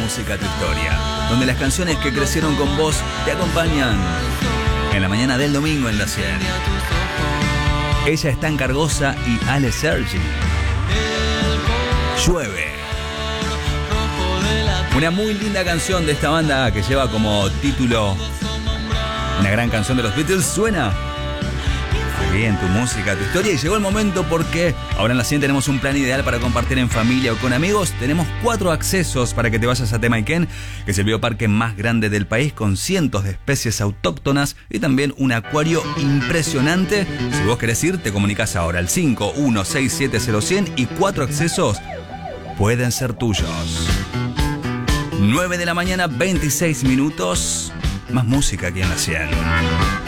música a tu historia, donde las canciones que crecieron con vos te acompañan en la mañana del domingo en la 100. Ella es Tan Cargosa y Ale Sergi. Llueve. Una muy linda canción de esta banda que lleva como título una gran canción de los Beatles. Suena aquí en tu música, tu historia. Y llegó el momento porque ahora en la 100 tenemos un plan ideal para compartir en familia o con amigos. Tenemos 4 accesos para que te vayas a Temayquén, que es el bioparque más grande del país, con cientos de especies autóctonas y también un acuario impresionante. Si vos querés ir, te comunicás ahora al 516700100 y 4 accesos pueden ser tuyos. 9 de la mañana, 26 minutos. Más música aquí en la 100.